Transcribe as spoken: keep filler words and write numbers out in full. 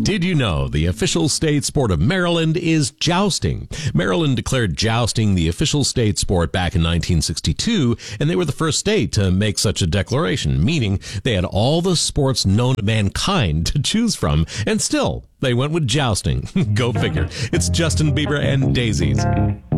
Did you know the official state sport of Maryland is jousting? Maryland declared jousting the official state sport back in nineteen sixty-two, and they were the first state to make such a declaration, meaning they had all the sports known to mankind to choose from, and still, they went with jousting. Go figure. It's Justin Bieber and Daisies.